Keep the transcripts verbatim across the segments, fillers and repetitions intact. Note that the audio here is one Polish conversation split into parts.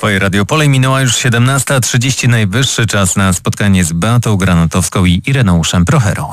Twoje Radio Pole. Minęła już siedemnasta trzydzieści. Najwyższy czas na spotkanie z Beatą Granatowską i Ireneuszem Procherą.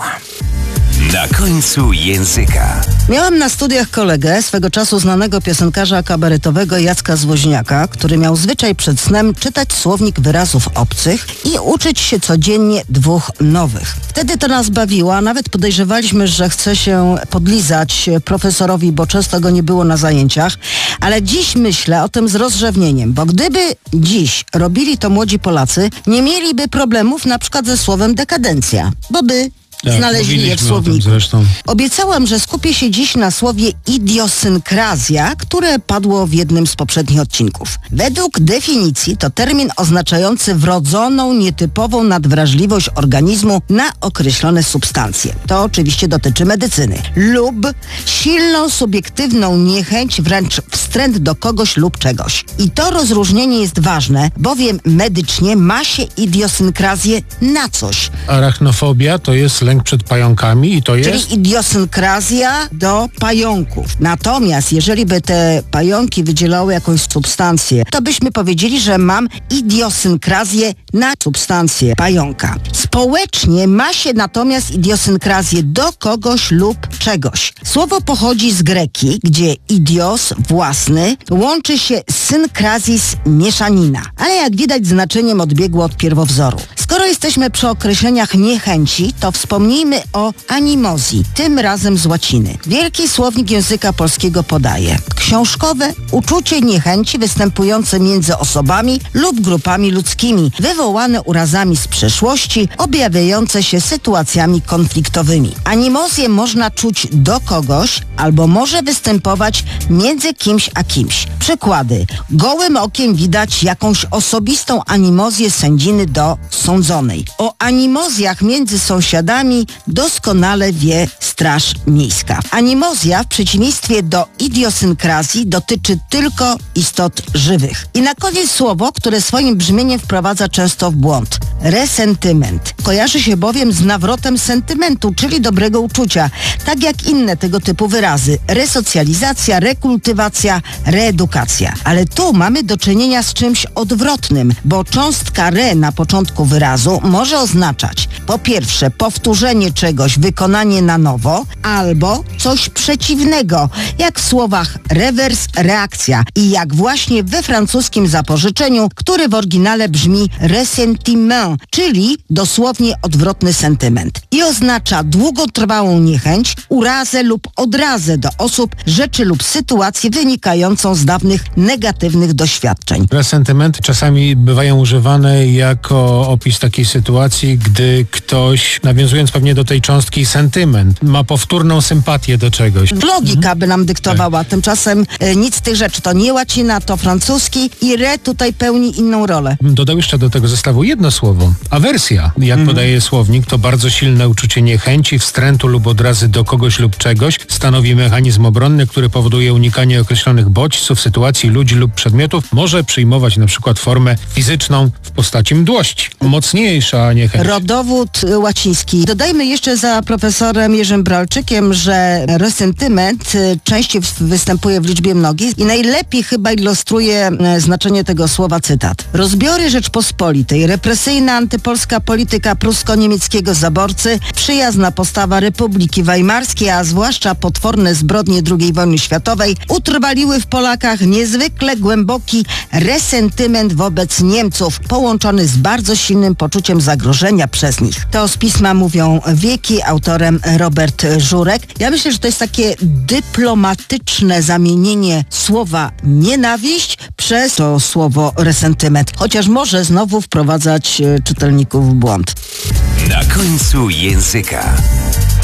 Na końcu języka. Miałam na studiach kolegę, swego czasu znanego piosenkarza kabaretowego Jacka Zwoźniaka, który miał zwyczaj przed snem czytać słownik wyrazów obcych i uczyć się codziennie dwóch nowych. Wtedy to nas bawiło, a nawet podejrzewaliśmy, że chce się podlizać profesorowi, bo często go nie było na zajęciach. Ale dziś myślę o tym z rozrzewnieniem, bo gdyby dziś robili to młodzi Polacy, nie mieliby problemów na przykład ze słowem dekadencja, bo by Tak, znaleźli je w słowniku. Obiecałam, że skupię się dziś na słowie idiosynkrazja, które padło w jednym z poprzednich odcinków. Według definicji to termin oznaczający wrodzoną, nietypową nadwrażliwość organizmu na określone substancje. To oczywiście dotyczy medycyny. Lub silną, subiektywną niechęć, wręcz wstręt do kogoś lub czegoś. I to rozróżnienie jest ważne, bowiem medycznie ma się idiosynkrazję na coś. Arachnofobia to jest lęk przed pająkami i to jest... Czyli idiosynkrazja do pająków. Natomiast jeżeli by te pająki wydzielały jakąś substancję, to byśmy powiedzieli, że mam idiosynkrazję na substancję pająka. Społecznie ma się natomiast idiosynkrazję do kogoś lub czegoś. Słowo pochodzi z greki, gdzie idios, własny, łączy się z synkrazis, mieszanina. Ale jak widać znaczeniem odbiegło od pierwowzoru. Skoro jesteśmy przy określeniach niechęci, to wspomnijmy o animozji, tym razem z łaciny. Wielki słownik języka polskiego podaje: książkowe uczucie niechęci występujące między osobami lub grupami ludzkimi, wywołane urazami z przeszłości, objawiające się sytuacjami konfliktowymi. Animozję można czuć do kogoś, albo może występować między kimś a kimś. Przykłady. Gołym okiem widać jakąś osobistą animozję sędziny do sądzonej. O animozjach między sąsiadami doskonale wie Straż Miejska. Animozja w przeciwieństwie do idiosynkrazji dotyczy tylko istot żywych. I na koniec słowo, które swoim brzmieniem wprowadza często w błąd. Resentyment. Kojarzy się bowiem z nawrotem sentymentu, czyli dobrego uczucia, tak jak inne tego typu wyrazy. Resocjalizacja, rekultywacja, reedukacja. Ale tu mamy do czynienia z czymś odwrotnym, bo cząstka re na początku wyrazu może oznaczać po pierwsze powtórzenie czegoś, wykonanie na nowo, albo coś przeciwnego, jak w słowach rewers, reakcja i jak właśnie we francuskim zapożyczeniu, który w oryginale brzmi ressentiment, czyli dosłownie odwrotny sentyment. I oznacza długotrwałą niechęć, urazę lub odrazę do osób, rzeczy lub sytuacji wynikającą z dawnych negatywnych doświadczeń. Resentymenty czasami bywają używane jako opis takiej sytuacji, gdy ktoś, nawiązując pewnie do tej cząstki sentyment, ma powtórną sympatię do czegoś. Logika by nam dyktowała. Tak. Tymczasem e, nic z tych rzeczy. To nie łacina, to francuski i re tutaj pełni inną rolę. Dodał jeszcze do tego zestawu jedno słowo. Awersja. Jak mm. podaje słownik, to bardzo silne uczucie niechęci, wstrętu lub odrazy do kogoś lub czegoś. Stanowi mechanizm obronny, który powoduje unikanie określonych bodźców, sytuacji, ludzi lub przedmiotów. Może przyjmować na przykład formę fizyczną w postaci mdłości. Mocniejsza niechęć. Rodowód łaciński. Dodajmy jeszcze za profesorem Jerzym Bralczykiem, że resentyment częściej występuje w liczbie mnogiej i najlepiej chyba ilustruje znaczenie tego słowa cytat. Rozbiory Rzeczpospolitej, represyjna antypolska polityka prusko-niemieckiego zaborcy, przyjazna postawa Republiki Weimarskiej, a zwłaszcza potworne zbrodnie drugiej wojny światowej utrwaliły w Polakach niezwykle głęboki resentyment wobec Niemców, połączony z bardzo silnym poczuciem zagrożenia przez nich. To z pisma mówią wieki, autorem Robert Żurek. Ja myślę, że to jest takie dyplomatyczne zamienienie słowa nienawiść przez to słowo resentyment. Chociaż może znowu wprowadzać czytelników w błąd. Na końcu języka.